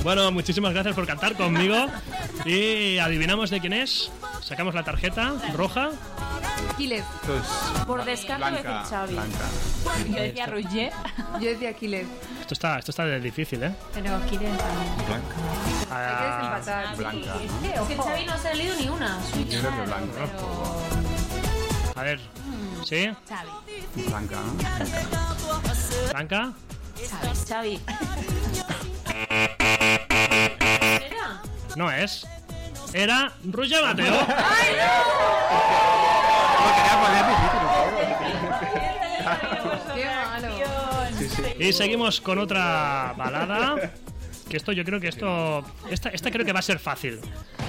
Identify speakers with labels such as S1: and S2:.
S1: Bueno, muchísimas gracias por cantar conmigo. Y adivinamos de quién es. Sacamos la tarjeta roja.
S2: Aquiles.
S3: Por descanso voy a decir Xavi. Yo decía Roger.
S2: Yo decía Aquiles.
S1: Esto está difícil, ¿eh?
S3: Pero Aquiles también.
S4: Blanca.
S2: Hay que desempatar.
S4: Blanca.
S3: Es que Xavi no se ha leído ni una.
S4: Yo creo que blanca.
S1: A ver. ¿Sí?
S3: Xavi.
S4: Blanca.
S1: ¿Blanca?
S3: Xavi. ¿Era?
S1: No es. Era Roger Mateo.
S2: ¡Ay, no! ¡Qué malo!
S1: Y seguimos con otra balada. Que esto, yo creo que esta creo que va a ser fácil.